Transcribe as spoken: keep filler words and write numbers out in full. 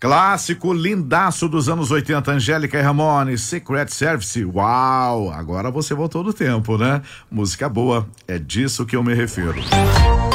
Clássico lindaço dos anos oitenta, Angélica e Ramone, Secret Service. Uau, agora você voltou do tempo, né? Música boa, é disso que eu me refiro.